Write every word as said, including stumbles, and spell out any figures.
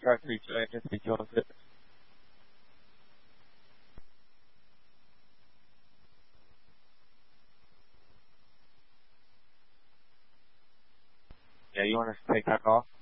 Try three two eight, just be two one six. Yeah, you want us to take that call?